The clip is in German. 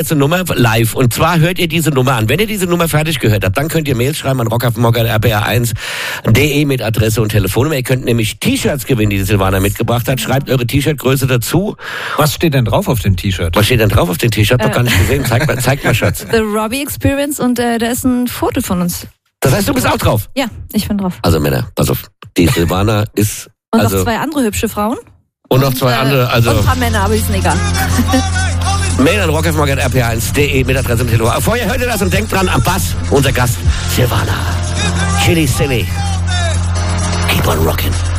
eine Nummer live. Und zwar hört ihr diese Nummer an. Wenn ihr diese Nummer fertig gehört habt, dann könnt ihr Mails schreiben an rockafmorgan@rpr1.de mit Adresse und Telefonnummer. Ihr könnt nämlich T-Shirts gewinnen, die Silvana mitgebracht hat. Schreibt eure T-Shirt-Größe dazu. Was steht denn drauf auf dem T-Shirt? Was steht denn drauf auf dem T-Shirt? Doch gar nicht gesehen. Zeig mal, Schatz. The Robbie Experience und da ist ein Foto von uns. Das heißt, du bist auch drauf? Ja, ich bin drauf. Also Männer, pass auf. Die Silvana ist... Und also, noch 2 andere hübsche Frauen. Und noch 2 andere, also... Und ein paar Männer, aber die sind egal. Mail an rockafmorgan@rpr1.de mit Adresse und Telefon. Vorher hört ihr das und denkt dran, am Bass, unser Gast, Silvana. Chili Silly. Keep on rockin'.